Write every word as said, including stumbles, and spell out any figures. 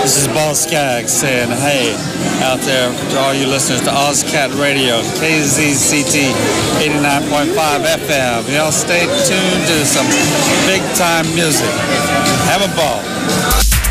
This is Boss Skaggs saying hey out there to all you listeners to Ozcat Radio, K Z C T eighty-nine point five F M. Y'all stay tuned to some big time music. Have a ball.